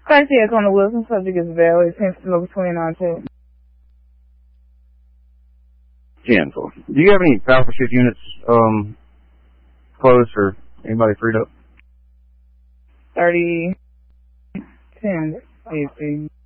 Fact yes on the Wilson subject is valid. Hence local 29 too. 10-4. Do you have any powerful shift units closed or anybody freed up? 30, 10, 18.